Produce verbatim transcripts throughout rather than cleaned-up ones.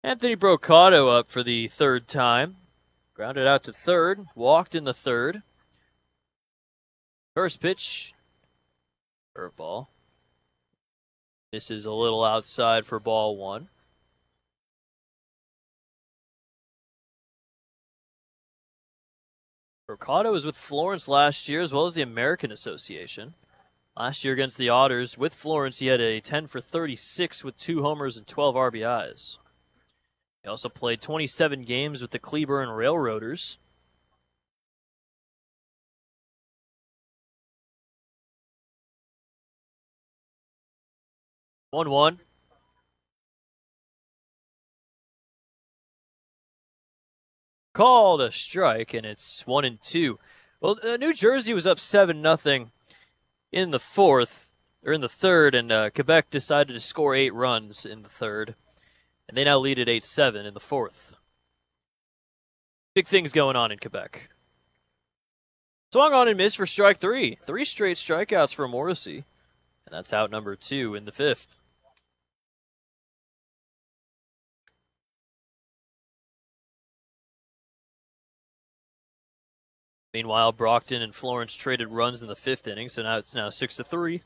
Anthony Brocato up for the third time. Grounded out to third, walked in the third. First pitch, curveball. Misses a little outside for ball one. Brocato was with Florence last year as well as the American Association. Last year against the Otters with Florence, he had a ten for thirty-six with two homers and twelve R B Is. He also played twenty-seven games with the Cleburne Railroaders. one one. Called a strike, and it's one and two. Well, uh, New Jersey was up seven nothing in the fourth, or in the third, and uh, Quebec decided to score eight runs in the third. And they now lead at eight seven in the fourth. Big things going on in Quebec. Swung on and missed for strike three. Three straight strikeouts for Morrissey. And that's out number two in the fifth. Meanwhile, Brockton and Florence traded runs in the fifth inning, so now it's now six to three.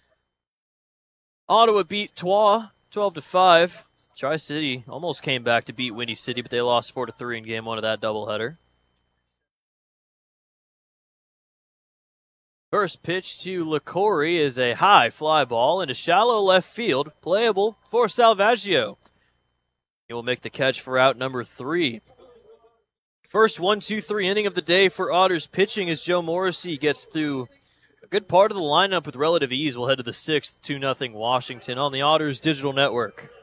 Ottawa beat Troyes twelve to five. Tri-City almost came back to beat Windy City, but they lost four to three in game one of that doubleheader. First pitch to LaCorey is a high fly ball into shallow left field, playable for Salvaggio. He will make the catch for out number three. First one, two, three inning of the day for Otters pitching as Joe Morrissey gets through a good part of the lineup with relative ease. We'll head to the sixth, two nothing Washington on the Otters Digital Network.